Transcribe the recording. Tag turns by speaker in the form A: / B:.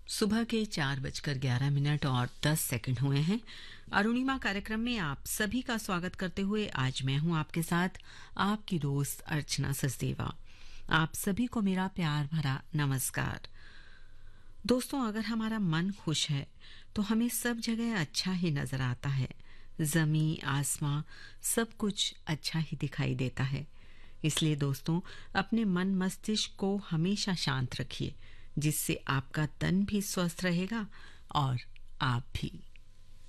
A: सुबह के 4:11 और 10 सेकंड हुए हैं। अरुणिमा कार्यक्रम में आप सभी का स्वागत करते हुए आज मैं हूं आपके साथ आपकी दोस्त अर्चना सचदेवा। आप सभी को मेरा प्यार भरा नमस्कार। दोस्तों, अगर हमारा मन खुश है तो हमें सब जगह अच्छा ही नजर आता है। जमीन आसमां सब कुछ अच्छा ही दिखाई देता है। इसलिए दोस्तों, अपने मन मस्तिष्क को हमेशा शांत रखिए, जिससे आपका तन भी स्वस्थ रहेगा और आप भी।